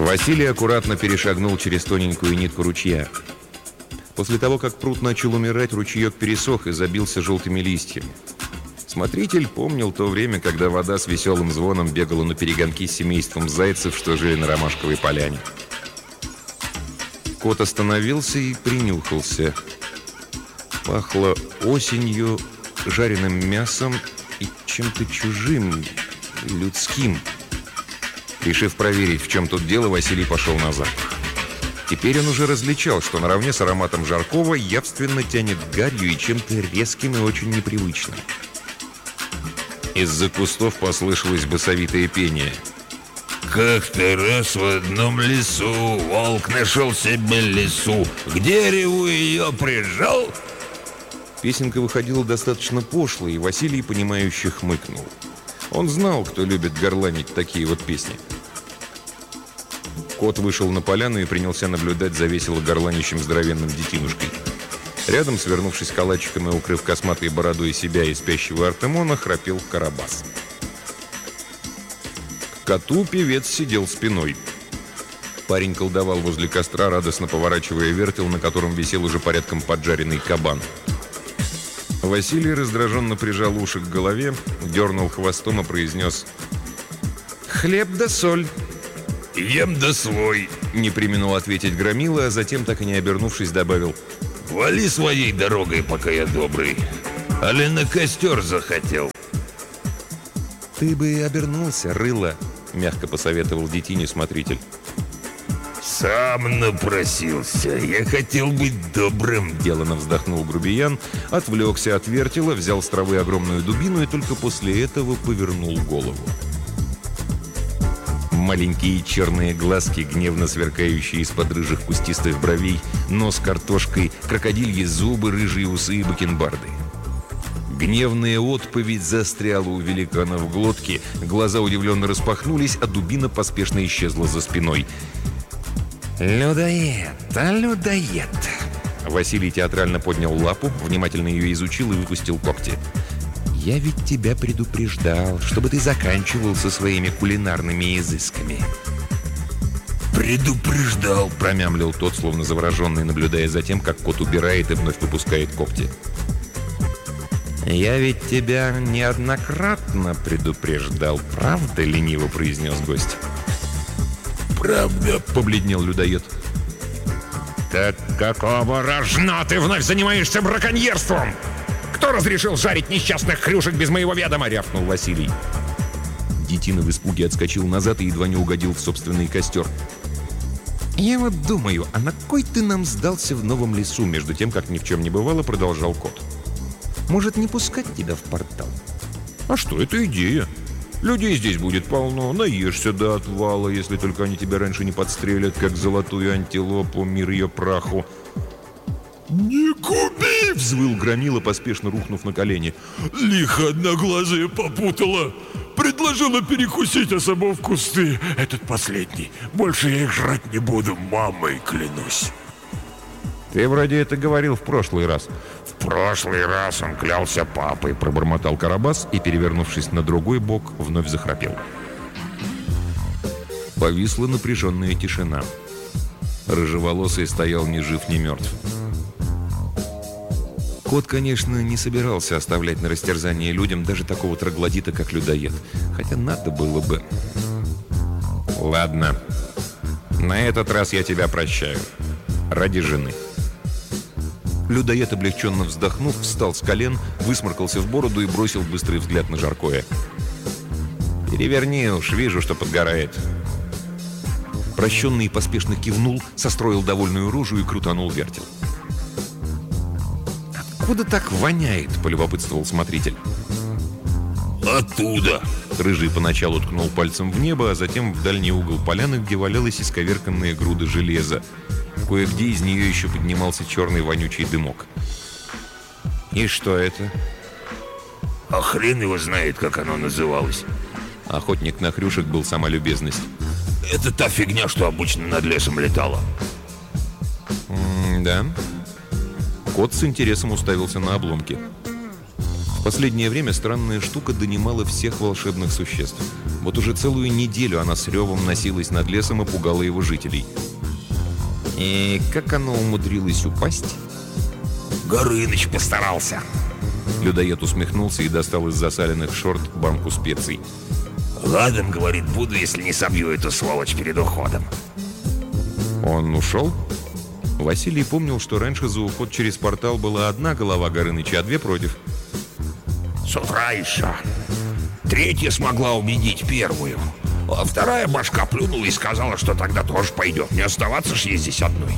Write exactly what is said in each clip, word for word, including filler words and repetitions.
Василий аккуратно перешагнул через тоненькую нитку ручья. После того, как пруд начал умирать, ручеек пересох и забился желтыми листьями. Смотритель помнил то время, когда вода с веселым звоном бегала на перегонки с семейством зайцев, что жили на Ромашковой поляне. Кот остановился и принюхался. Пахло осенью, жареным мясом и чем-то чужим, людским. Решив проверить, в чем тут дело, Василий пошел назад. Теперь он уже различал, что наравне с ароматом жаркого явственно тянет гарью и чем-то резким и очень непривычным. Из-за кустов послышалось басовитое пение. «Как-то раз в одном лесу волк нашел себе лису, к дереву ее прижал». Песенка выходила достаточно пошлой, и Василий, понимающе хмыкнул. Он знал, кто любит горланить такие вот песни. Кот вышел на поляну и принялся наблюдать за весело горланищем здоровенным детинушкой. Рядом, свернувшись калачиком и укрыв косматой бородой себя и спящего Артемона, храпел Карабас. К коту певец сидел спиной. Парень колдовал возле костра, радостно поворачивая вертел, на котором висел уже порядком поджаренный кабан. Василий раздраженно прижал уши к голове, дернул хвостом и произнес: «Хлеб да соль». «Ем да свой», — не преминул ответить Громила, а затем, так и не обернувшись, добавил: «Вали своей дорогой, пока я добрый. Али на костер захотел». «Ты бы и обернулся, рыло», — мягко посоветовал детине смотритель. «Сам напросился. Я хотел быть добрым», — деланно вздохнул грубиян, отвлекся от вертела, взял с травы огромную дубину и только после этого повернул голову. Маленькие черные глазки, гневно сверкающие из-под рыжих кустистых бровей, нос картошкой, крокодильи зубы, рыжие усы и бакенбарды. Гневная отповедь застряла у великана в глотке, глаза удивленно распахнулись, а дубина поспешно исчезла за спиной. «Людоед, а людоед!» Василий театрально поднял лапу, внимательно ее изучил и выпустил когти. «Я ведь тебя предупреждал, чтобы ты заканчивал со своими кулинарными изысками». «Предупреждал», — промямлил тот, словно завороженный, наблюдая за тем, как кот убирает и вновь выпускает когти. «Я ведь тебя неоднократно предупреждал, правда?» — лениво произнес гость. «Правда», — побледнел людоед. «Так какого рожна ты вновь занимаешься браконьерством? Кто разрешил жарить несчастных хрюшек без моего ведома?» — рявкнул Василий. Детина в испуге отскочил назад и едва не угодил в собственный костер. «Я вот думаю, а на кой ты нам сдался в новом лесу?» Между тем, как ни в чем не бывало, продолжал кот. «Может, не пускать тебя в портал?» «А что, это идея. Людей здесь будет полно, наешься до отвала, если только они тебя раньше не подстрелят, как золотую антилопу, мир ее праху». «Не губи!» — взвыл Громила, поспешно рухнув на колени. «Лихо одноглазая попутала. Предложила перекусить, а сама в кусты. Этот последний. Больше я их жрать не буду, мамой клянусь». «Ты вроде это говорил в прошлый раз». «В прошлый раз он клялся папой», — пробормотал Карабас и, перевернувшись на другой бок, вновь захрапел. Повисла напряженная тишина. Рыжеволосый стоял ни жив, ни мертв. Кот, конечно, не собирался оставлять на растерзание людям даже такого троглодита, как людоед. Хотя надо было бы. «Ладно, на этот раз я тебя прощаю. Ради жены». Людоед, облегченно вздохнув, встал с колен, высморкался в бороду и бросил быстрый взгляд на жаркое. «Переверни уж, вижу, что подгорает». Прощенный поспешно кивнул, состроил довольную рожу и крутанул вертел. «Откуда так воняет?» — полюбопытствовал смотритель. «Оттуда!» Рыжий поначалу ткнул пальцем в небо, а затем в дальний угол поляны, где валялась исковерканная груда железа. Кое-где из нее еще поднимался черный вонючий дымок. «И что это?» «А хрен его знает, как оно называлось». Охотник на хрюшек был сама любезность. «Это та фигня, что обычно над лесом летала». М-да. Кот с интересом уставился на обломки. последнее время странная штука донимала всех волшебных существ. Вот уже целую неделю она с ревом носилась над лесом и пугала его жителей. И как оно умудрилось упасть? Горыныч постарался. Людоед усмехнулся и достал из засаленных шорт банку специй. Ладом, говорит, буду, если не собью эту сволочь перед уходом. Он ушел? Василий помнил, что раньше за уход через портал была одна голова Горыныча, а две против. С утра еще. Третья смогла убедить первую. А вторая башка плюнула и сказала, что тогда тоже пойдет. Не оставаться ж ей здесь одной.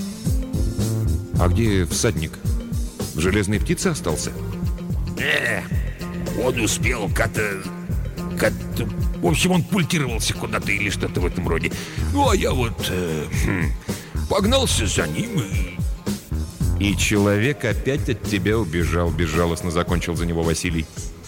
А где всадник? В железной птице остался? Не, он успел как-то... как-то... В общем, он пультировался куда-то или что-то в этом роде. Ну, а я вот... Э, хм, погнался за ним и... И человек опять от тебя убежал, безжалостно закончил за него Василий.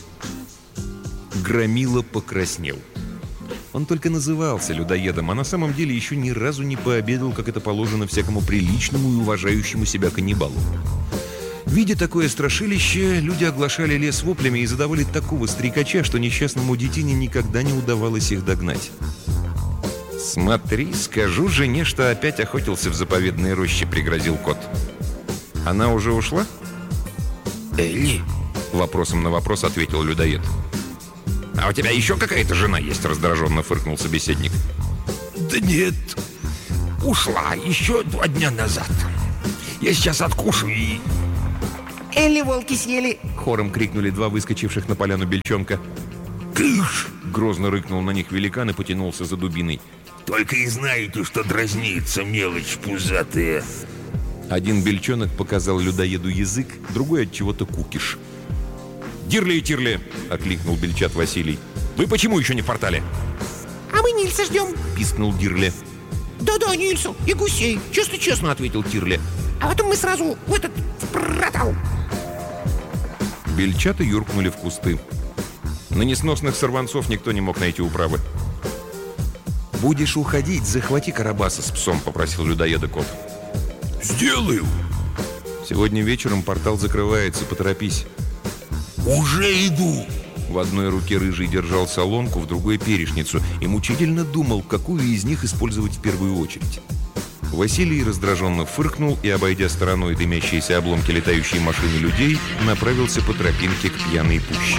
Громила покраснел. Он только назывался людоедом, а на самом деле еще ни разу не пообедал, как это положено всякому приличному и уважающему себя каннибалу. Видя такое страшилище, люди оглашали лес воплями и задавали такого стрекача, что несчастному детине никогда не удавалось их догнать. «Смотри, скажу жене, что опять охотился в заповедной роще», — пригрозил кот. «Она уже ушла?» Элли? — вопросом на вопрос ответил людоед. «А у тебя еще какая-то жена есть?» — раздраженно фыркнул собеседник. Да нет, ушла еще два дня назад. Я сейчас откушаю и... Элли волки съели! Хором крикнули два выскочивших на поляну бельчонка. Кыш! Грозно рыкнул на них великан и потянулся за дубиной. Только и знаете, что дразнится мелочь пузатая. Один бельчонок показал людоеду язык, другой от чего-то кукиш. «Дирли и Тирли!» — окликнул бельчат Василий. «Вы почему еще не в портале?» А мы Нильса ждем!» — пискнул Дирли. Да-да, Нильсу и гусей! «Честно-честно!» — ответил Тирли. А потом мы сразу в этот в портал. Бельчата юркнули в кусты. На несносных сорванцов никто не мог найти управы. «Будешь уходить, захвати Карабаса с псом», — попросил людоеда кот. Сделаю. «Сегодня вечером портал закрывается, поторопись». Уже иду. В одной руке рыжий держал солонку, в другой — перечницу, и мучительно думал, какую из них использовать в первую очередь. Василий раздраженно фыркнул и, обойдя стороной дымящиеся обломки летающей машины людей, направился по тропинке к пьяной пуще.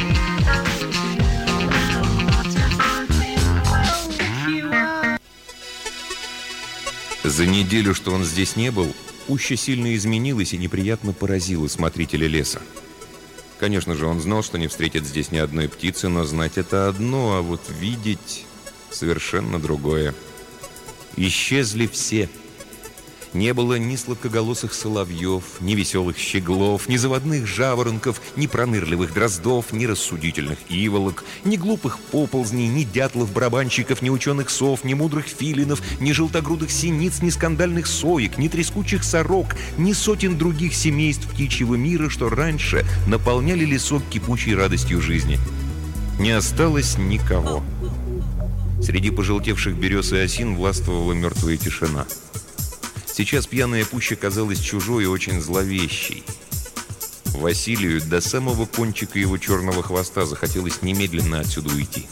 За неделю, что он здесь не был, пуща сильно изменилась и неприятно поразила смотрителя леса. Конечно же, он знал, что не встретит здесь ни одной птицы, но знать — это одно, а вот видеть — совершенно другое. Исчезли все. Не было ни сладкоголосых соловьев, ни веселых щеглов, ни заводных жаворонков, ни пронырливых дроздов, ни рассудительных иволок, ни глупых поползней, ни дятлов-барабанщиков, ни ученых сов, ни мудрых филинов, ни желтогрудых синиц, ни скандальных соек, ни трескучих сорок, ни сотен других семейств птичьего мира, что раньше наполняли лесок кипучей радостью жизни. Не осталось никого. Среди пожелтевших берез и осин властвовала мертвая тишина. Сейчас пьяная пуща казалась чужой и очень зловещей. Василию до самого кончика его черного хвоста захотелось немедленно отсюда уйти.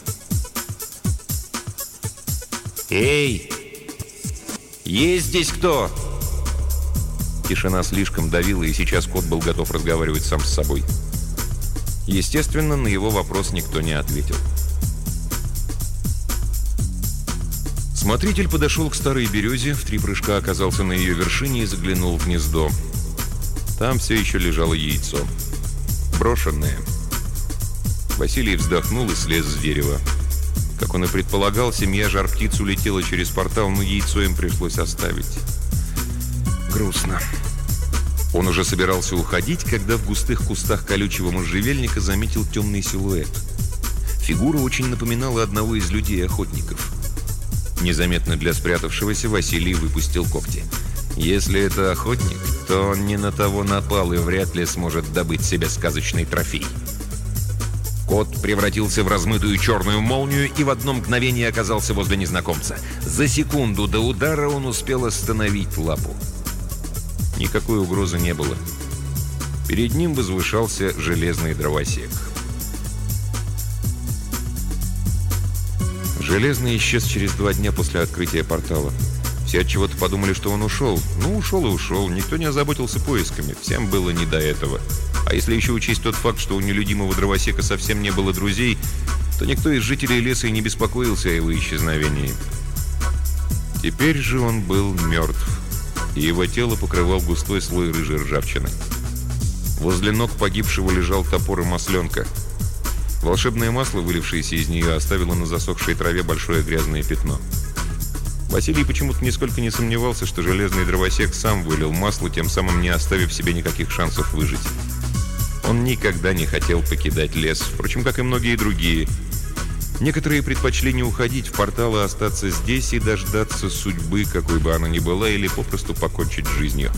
«Эй! Есть здесь кто?» Тишина слишком давила, и сейчас кот был готов разговаривать сам с собой. Естественно, на его вопрос никто не ответил. Смотритель подошел к старой березе, в три прыжка оказался на ее вершине и заглянул в гнездо. Там все еще лежало яйцо. Брошенное. Василий вздохнул и слез с дерева. Как он и предполагал, семья жар-птиц улетела через портал, но яйцо им пришлось оставить. Грустно. Он уже собирался уходить, когда в густых кустах колючего можжевельника заметил темный силуэт. Фигура очень напоминала одного из людей-охотников. Незаметно для спрятавшегося Василий выпустил когти. Если это охотник, то он не на того напал и вряд ли сможет добыть себе сказочный трофей. Кот превратился в размытую черную молнию и в одно мгновение оказался возле незнакомца. За секунду до удара он успел остановить лапу. Никакой угрозы не было. Перед ним возвышался железный дровосек. Железный исчез через два дня после открытия портала. Все от чего-то подумали, что он ушел. Ну, ушел и ушел. Никто не озаботился поисками. Всем было не до этого. А если еще учесть тот факт, что у нелюдимого дровосека совсем не было друзей, то никто из жителей леса и не беспокоился о его исчезновении. Теперь же он был мертв, и его тело покрывал густой слой рыжей ржавчины. Возле ног погибшего лежал топор и масленка. Волшебное масло, вылившееся из нее, оставило на засохшей траве большое грязное пятно. Василий почему-то нисколько не сомневался, что железный дровосек сам вылил масло, тем самым не оставив себе никаких шансов выжить. Он никогда не хотел покидать лес, впрочем, как и многие другие. Некоторые предпочли не уходить в портал, а остаться здесь и дождаться судьбы, какой бы она ни была, или попросту покончить с жизнью.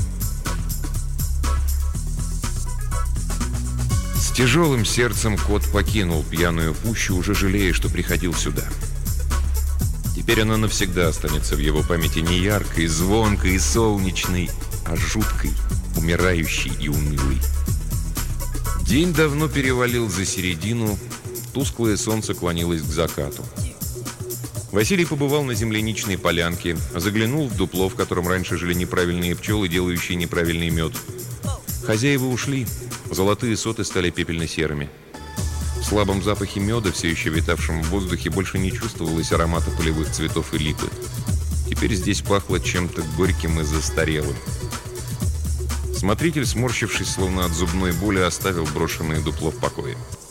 С тяжелым сердцем кот покинул пьяную пущу, уже жалея, что приходил сюда. Теперь она навсегда останется в его памяти не яркой, звонкой и солнечной, а жуткой, умирающей и унылой. День давно перевалил за середину, тусклое солнце клонилось к закату. Василий побывал на земляничной полянке, заглянул в дупло, в котором раньше жили неправильные пчелы, делающие неправильный мед. Хозяева ушли, золотые соты стали пепельно-серыми. В слабом запахе меда, все еще витавшем в воздухе, больше не чувствовалось аромата полевых цветов и липы. Теперь здесь пахло чем-то горьким и застарелым. Смотритель, сморщившись, словно от зубной боли, оставил брошенное дупло в покое.